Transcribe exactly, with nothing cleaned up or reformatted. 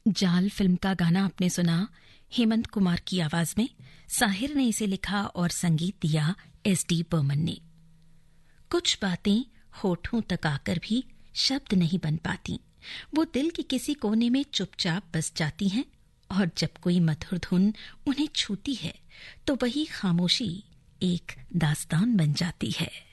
जाल फिल्म का गाना आपने सुना हेमंत कुमार की आवाज में। साहिर ने इसे लिखा और संगीत दिया एस डी बर्मन ने। कुछ बातें होठों तक आकर भी शब्द नहीं बन पाती, वो दिल के किसी कोने में चुपचाप बस जाती हैं, और जब कोई मधुर धुन उन्हें छूती है तो वही खामोशी एक दास्तान बन जाती है।